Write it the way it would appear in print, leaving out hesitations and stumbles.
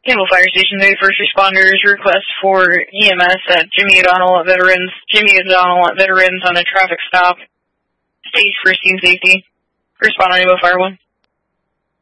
Campbell Fire Station 3, first responders request for EMS at Jimmy O'Donnell at Veterans on a traffic stop. Stage for scene safety. Respond on Rainbow Fire 1.